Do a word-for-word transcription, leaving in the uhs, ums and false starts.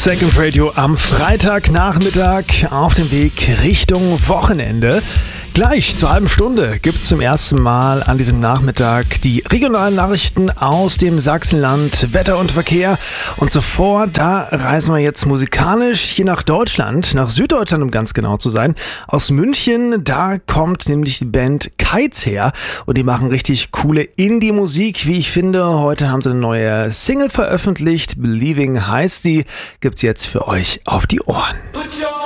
Second Radio am Freitagnachmittag auf dem Weg Richtung Wochenende. Gleich zur halben Stunde gibt es zum ersten Mal an diesem Nachmittag die regionalen Nachrichten aus dem Sachsenland, Wetter und Verkehr. Und zuvor, da reisen wir jetzt musikalisch hier nach Deutschland, nach Süddeutschland, um ganz genau zu sein. Aus München, da kommt nämlich die Band Kites her und die machen richtig coole Indie-Musik, wie ich finde. Heute haben sie eine neue Single veröffentlicht, Believing heißt sie, gibt's jetzt für euch auf die Ohren.